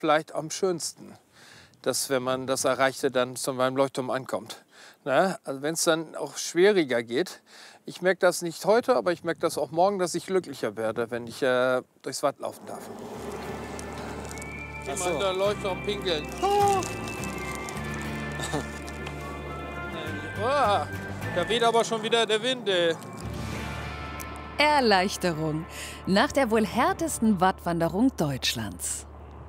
vielleicht am schönsten, dass, wenn man das Erreichte dann zu meinem Leuchtturm ankommt. Na, also wenn es dann auch schwieriger geht. Ich merke das nicht heute, aber ich merke das auch morgen, dass ich glücklicher werde, wenn ich durchs Watt laufen darf. Ach so. Immer der Leuchtturm pinkeln. Oh. Oh, da weht aber schon wieder der Wind. Erleichterung nach der wohl härtesten Wattwanderung Deutschlands.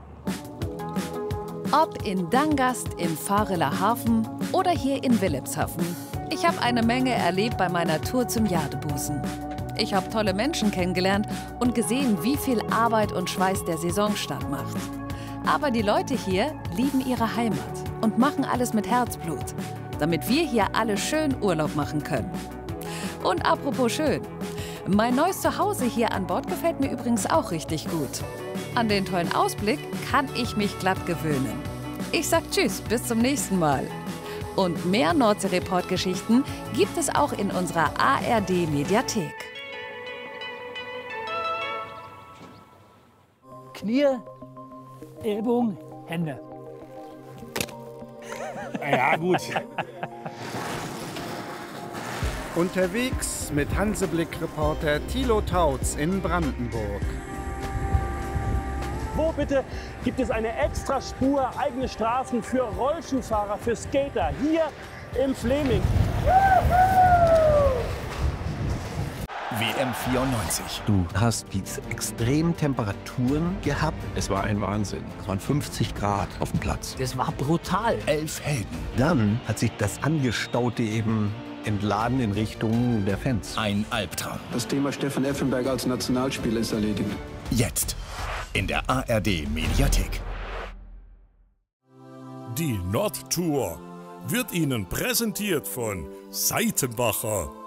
Ob in Dangast, im Vareler Hafen oder hier in Wilhelmshaven. Ich habe eine Menge erlebt bei meiner Tour zum Jadebusen. Ich habe tolle Menschen kennengelernt und gesehen, wie viel Arbeit und Schweiß der Saisonstart macht. Aber die Leute hier lieben ihre Heimat und machen alles mit Herzblut, damit wir hier alle schön Urlaub machen können. Und apropos schön, mein neues Zuhause hier an Bord gefällt mir übrigens auch richtig gut. An den tollen Ausblick kann ich mich glatt gewöhnen. Ich sag Tschüss, bis zum nächsten Mal. Und mehr Nordsee-Report-Geschichten gibt es auch in unserer ARD-Mediathek. Knie, Ellbogen, Hände. Ja, gut. Unterwegs mit Hanseblick-Reporter Thilo Tautz in Brandenburg. Wo bitte gibt es eine Extraspur, eigene Straßen für Rollschuhfahrer, für Skater, hier im Fleming. WM 94. Du hast diese extremen Temperaturen gehabt. Es war ein Wahnsinn. Es waren 50 Grad auf dem Platz. Das war brutal. 11 Helden. Dann hat sich das Angestaute eben entladen in Richtung der Fans. Ein Albtraum. Das Thema Stefan Effenberg als Nationalspieler ist erledigt. Jetzt in der ARD-Mediathek. Die Nordtour wird Ihnen präsentiert von Seitenbacher.